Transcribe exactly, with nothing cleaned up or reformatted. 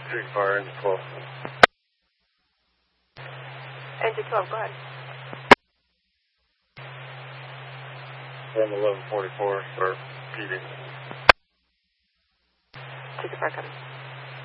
Big fire, engine twelve. Engine twelve, go ahead. one eleven forty-four, or P D. Take a fire coming.